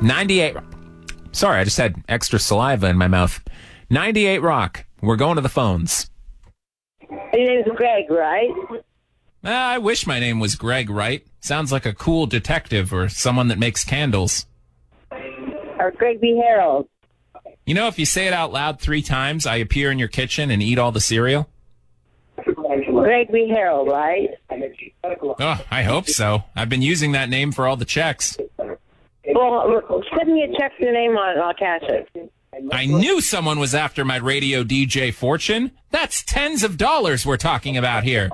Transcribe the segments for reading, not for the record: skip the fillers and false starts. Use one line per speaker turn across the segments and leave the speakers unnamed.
98. Sorry, I just had extra saliva in my mouth. 98 Rock. We're going to the phones.
Your name's Greg, right?
I wish my name was Greg Wright. Sounds like a cool detective or someone that makes candles.
Or Greg B. Harold.
You know, if you say it out loud 3 times, I appear in your kitchen and eat all the cereal?
Greg B. Harold, right?
Oh, I hope so. I've been using that name for all the checks.
Well, send me a check with your name on it and I'll cash it.
I knew someone was after my radio DJ fortune. That's tens of dollars we're talking about here.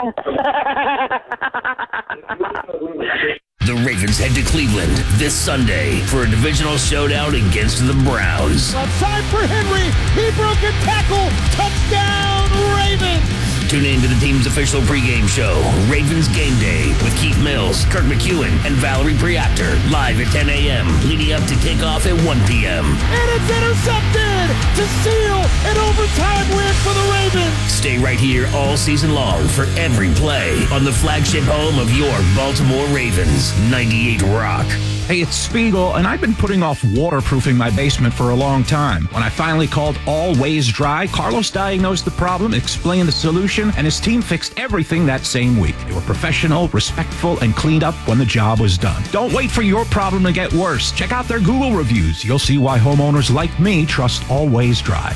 The Ravens head to Cleveland this Sunday for a divisional showdown against the Browns.
Outside for Henry. He broke a tackle. Touchdown, Ravens.
Tune in to the team's official pregame show, Ravens Game Day, with Keith Mills, Kirk McEwen, and Valerie Priactor, live at 10 a.m., leading up to kickoff at 1 p.m.
And it's intercepted to seal an overtime win for the Ravens.
Stay right here all season long for every play on the flagship home of your Baltimore Ravens, 98 Rock.
Hey, it's Spiegel, and I've been putting off waterproofing my basement for a long time. When I finally called Always Dry, Carlos diagnosed the problem, explained the solution, and his team fixed everything that same week. They were professional, respectful, and cleaned up when the job was done. Don't wait for your problem to get worse. Check out their Google reviews. You'll see why homeowners like me trust Always Dry.